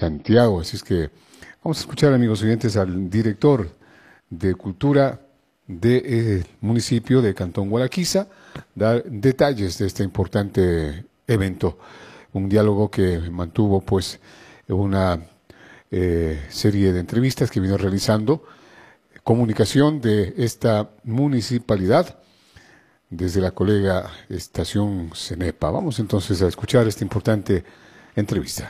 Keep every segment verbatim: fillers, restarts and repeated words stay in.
Santiago. Así es que vamos a escuchar, amigos oyentes, al director de Cultura del eh, municipio de Cantón Gualaquiza, dar detalles de este importante evento. Un diálogo que mantuvo pues una eh, serie de entrevistas que vino realizando, comunicación de esta municipalidad desde la colega Estación Cenepa. Vamos entonces a escuchar esta importante entrevista.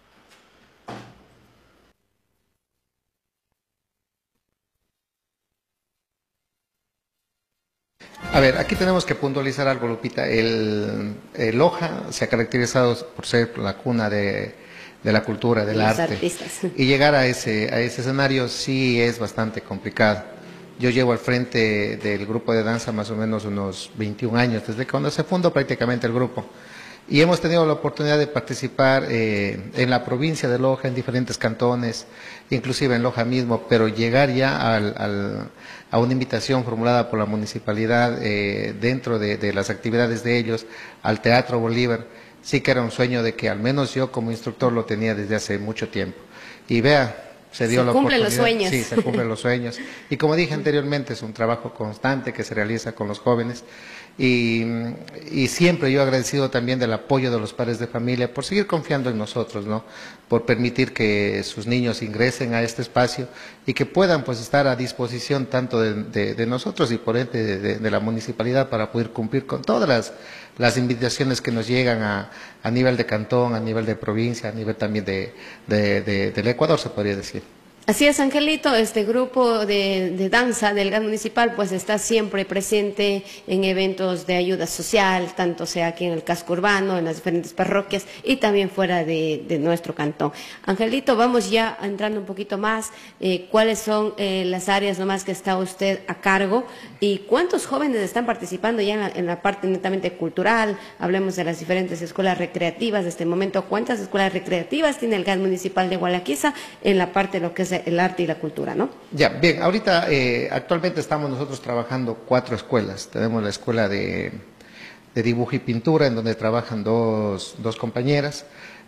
A ver, aquí tenemos que puntualizar algo, Lupita. El, el Loja se ha caracterizado por ser la cuna de, de la cultura, del Los arte. artistas. Y llegar a ese, a ese escenario sí es bastante complicado. Yo llevo al frente del grupo de danza más o menos unos veintiún años, desde cuando se fundó prácticamente el grupo. Y hemos tenido la oportunidad de participar eh, en la provincia de Loja, en diferentes cantones, inclusive en Loja mismo, pero llegar ya al, al, a una invitación formulada por la municipalidad eh, dentro de, de las actividades de ellos, al Teatro Bolívar, sí que era un sueño de que al menos yo como instructor lo tenía desde hace mucho tiempo. Y vea, se dio Se la cumplen oportunidad. los sueños. Sí, se cumplen los sueños. Y como dije anteriormente, es un trabajo constante que se realiza con los jóvenes. Y, y siempre yo agradecido también del apoyo de los padres de familia por seguir confiando en nosotros, ¿no? Por permitir que sus niños ingresen a este espacio y que puedan pues estar a disposición tanto de, de, de nosotros y por ende de, de, de la municipalidad para poder cumplir con todas las, las invitaciones que nos llegan a, a nivel de cantón, a nivel de provincia, a nivel también de, de, de, del Ecuador, se podría decir. Así es, Angelito, este grupo de, de danza del G A D municipal pues está siempre presente en eventos de ayuda social, tanto sea aquí en el casco urbano, en las diferentes parroquias y también fuera de, de nuestro cantón. Angelito, vamos ya entrando un poquito más, eh, ¿cuáles son eh, las áreas nomás que está usted a cargo y cuántos jóvenes están participando ya en la, en la parte netamente cultural? Hablemos de las diferentes escuelas recreativas de este momento. ¿Cuántas escuelas recreativas tiene el G A D municipal de Gualaquiza en la parte de lo que es el arte y la cultura, ¿no? Ya, bien, ahorita eh, actualmente estamos nosotros trabajando cuatro escuelas. Tenemos la escuela de, de dibujo y pintura, en donde trabajan dos, dos compañeras.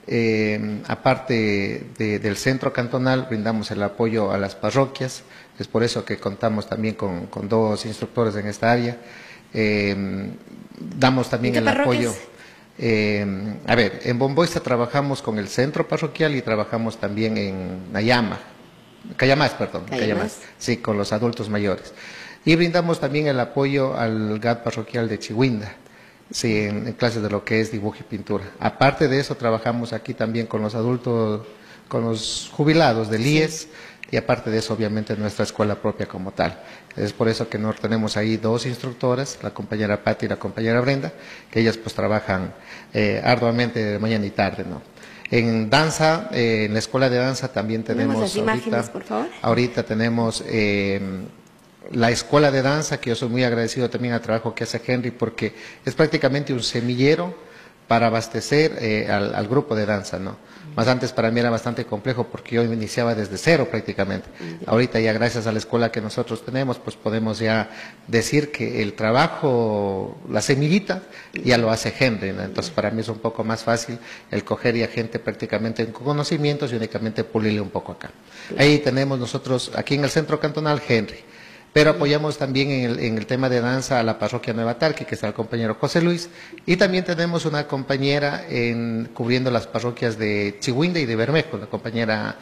Eh, aparte de, del centro cantonal, brindamos el apoyo a las parroquias. Es por eso que contamos también con, con dos instructores en esta área. Eh, damos también el apoyo. Eh, a ver, en Bomboiza trabajamos con el centro parroquial y trabajamos también en Nayama. Cayamás, perdón, Cayamás. Cayamás, sí, con los adultos mayores. Y brindamos también el apoyo al G A D parroquial de Chihuinda, sí, en, en clases de lo que es dibujo y pintura. Aparte de eso, trabajamos aquí también con los adultos, con los jubilados del I E S, sí. Y aparte de eso, obviamente, nuestra escuela propia como tal. Es por eso que nos tenemos ahí dos instructoras, la compañera Patti y la compañera Brenda, que ellas pues trabajan eh, arduamente de mañana y tarde, ¿no? En danza, eh, en la escuela de danza también tenemos, ¿Tenemos las imágenes, ahorita, por favor? ahorita tenemos eh, la escuela de danza, que yo soy muy agradecido también al trabajo que hace Henry, porque es prácticamente un semillero para abastecer eh, al, al grupo de danza, ¿no? Más antes para mí era bastante complejo porque yo iniciaba desde cero prácticamente. Ahorita ya gracias a la escuela que nosotros tenemos, pues podemos ya decir que el trabajo, la semillita, ya lo hace Henry, ¿no? Entonces para mí es un poco más fácil el coger ya gente prácticamente con conocimientos y únicamente pulirle un poco acá. Ahí tenemos nosotros, aquí en el centro cantonal, Henry. Pero apoyamos también en el, en el tema de danza a la parroquia Nueva Tarqui, que está el compañero José Luis, y también tenemos una compañera en, cubriendo las parroquias de Chihuinda y de Bermejo, la compañera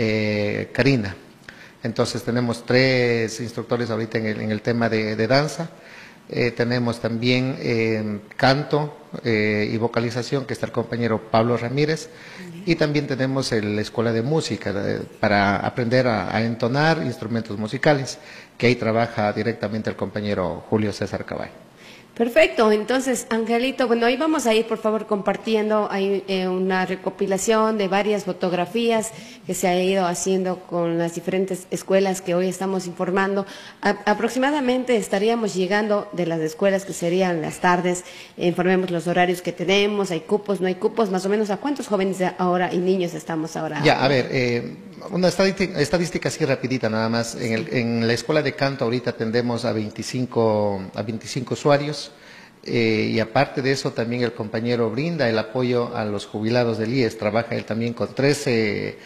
eh, Karina. Entonces tenemos tres instructores ahorita en el, en el tema de, de danza. Eh, tenemos también eh, canto eh, y vocalización, que está el compañero Pablo Ramírez, y también tenemos el- la escuela de música eh, para aprender a, a entonar instrumentos musicales, que ahí trabaja directamente el compañero Julio César Cabay. Perfecto, entonces, Angelito, bueno, ahí vamos a ir, por favor, compartiendo ahí, eh, una recopilación de varias fotografías que se ha ido haciendo con las diferentes escuelas que hoy estamos informando. A- aproximadamente estaríamos llegando de las escuelas que serían las tardes, eh, informemos los horarios que tenemos, hay cupos, no hay cupos, más o menos, ¿a cuántos jóvenes de ahora y niños estamos ahora? Ya, a ver, eh, una estadística, estadística así rapidita nada más. En, el- en la escuela de canto ahorita atendemos a veinticinco, a veinticinco usuarios. Eh, y aparte de eso, también el compañero brinda el apoyo a los jubilados del I E S, trabaja él también con trece